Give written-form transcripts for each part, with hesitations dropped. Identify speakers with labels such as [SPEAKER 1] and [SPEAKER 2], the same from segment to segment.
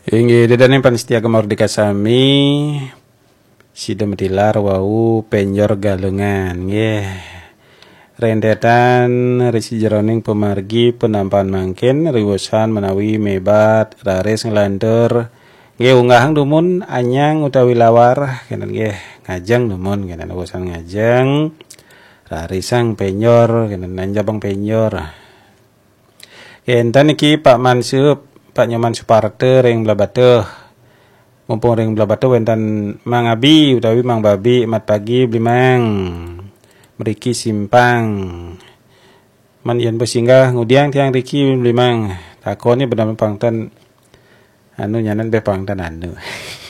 [SPEAKER 1] Inggih dedane panitia Mardika sami sida medilar wau penyor galungan nggih. Rentetan risi jeroning pemargi penampahan mangkin riwosan menawi mebat raris ngelantur nggih unggahang dumun anyang utawi lawar kenen nggih ngajeng dumun kenen urusan ngajeng rarisang penyor kenen nanjabang penyor. Enten iki Pak Mansup Pak Nyoman Suparte ring Blabatuh. Mumpung ring Blabatuh wenten Mang Abi utawi Mang Babi mat pagi blimang. Mriki simpang. Man yen singgah ngudiang tiang riki blimang. Takone bedam pangten anu nyanan be pangten anu.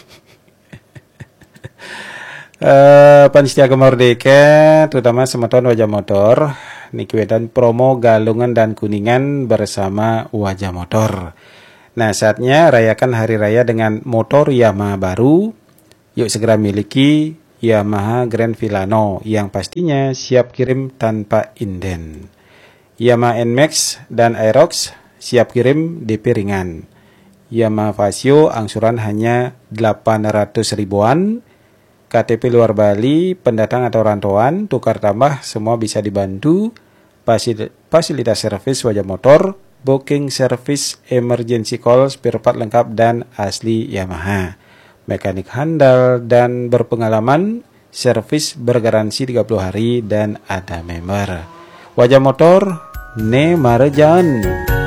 [SPEAKER 1] Panitia Mardika terutama semeton wajah motor niki wedan promo Galungan dan Kuningan bersama Wajah Motor. Nah, saatnya rayakan hari raya dengan motor Yamaha baru. Yuk segera miliki Yamaha Grand Villano yang pastinya siap kirim tanpa inden. Yamaha NMAX dan Aerox siap kirim DP ringan. Yamaha Vasio angsuran hanya 800 ribuan. KTP luar Bali, pendatang atau rantauan, tukar tambah semua bisa dibantu. Fasilitas servis Wajah Motor, booking service, emergency call, spare part lengkap dan asli Yamaha. Mekanik handal dan berpengalaman, servis bergaransi 30 hari dan ada member. Wajah Motor, ne Marjan.